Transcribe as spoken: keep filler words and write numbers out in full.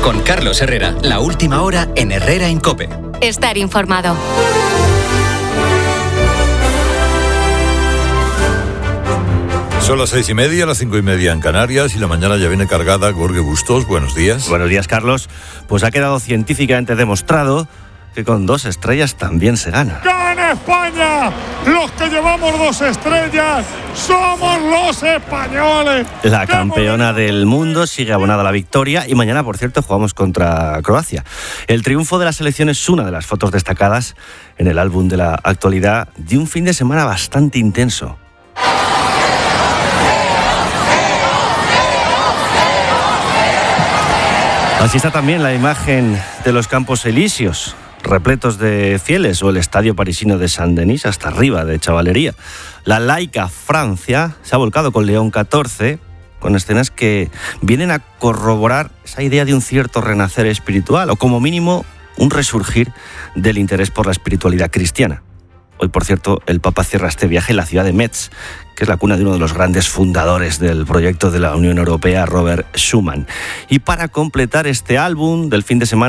Con Carlos Herrera, la última hora en Herrera en COPE. Estar informado. Son las seis y media, las cinco y media en Canarias y la mañana ya viene cargada. Jorge Bustos, buenos días. Buenos días, Carlos. Pues ha quedado científicamente demostrado que con dos estrellas también se gana. ¡Gana España! Los que llevamos dos estrellas somos los españoles. La campeona del mundo sigue abonada a la victoria y mañana, por cierto, jugamos contra Croacia. El triunfo de la selección es una de las fotos destacadas en el álbum de la actualidad de un fin de semana bastante intenso. Así está también la imagen de los Campos Elíseos, repletos de fieles, o el estadio parisino de Saint-Denis, hasta arriba de chavalería. La laica Francia se ha volcado con León catorce, con escenas que vienen a corroborar esa idea de un cierto renacer espiritual, o como mínimo un resurgir del interés por la espiritualidad cristiana. Hoy, por cierto, el Papa cierra este viaje en la ciudad de Metz, que es la cuna de uno de los grandes fundadores del proyecto de la Unión Europea, Robert Schuman. Y para completar este álbum del fin de semana,